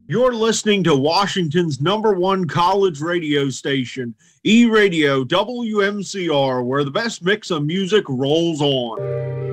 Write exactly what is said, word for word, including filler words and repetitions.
You're listening to Washington's number one college radio station, E-Radio W M C R, where the best mix of music rolls on.